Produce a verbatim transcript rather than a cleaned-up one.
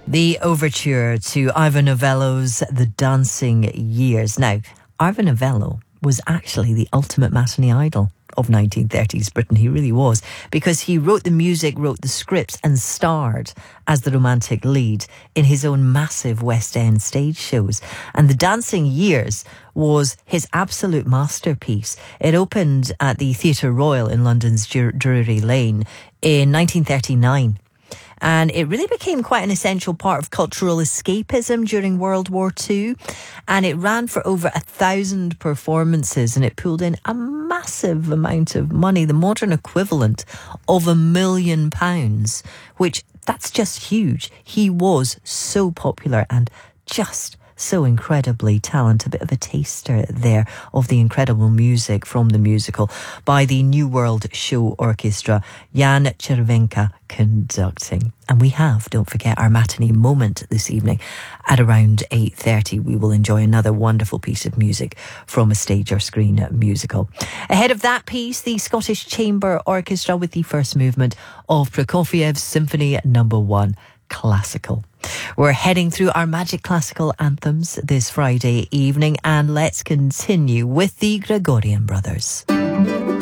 The overture to Ivor Novello's The Dancing Years. Now, Ivor Novello was actually the ultimate matinee idol of nineteen thirties Britain. He really was, because he wrote the music, wrote the scripts and starred as the romantic lead in his own massive West End stage shows. And The Dancing Years was his absolute masterpiece. It opened at the Theatre Royal in London's Drury Lane in nineteen thirty-nine. And it really became quite an essential part of cultural escapism during World War Two. And it ran for over a thousand performances, and it pulled in a massive amount of money, the modern equivalent of a million pounds, which that's just huge. He was so popular and just so incredibly talented. A bit of a taster there of the incredible music from the musical by the New World Show Orchestra, Jan Chervenka conducting. And we have, don't forget, our matinee moment this evening at around eight thirty. We will enjoy another wonderful piece of music from a stage or screen musical. Ahead of that piece, the Scottish Chamber Orchestra with the first movement of Prokofiev's Symphony Number One, Classical. We're heading through our Magic Classical anthems this Friday evening, and let's continue with the Gregorian Brothers.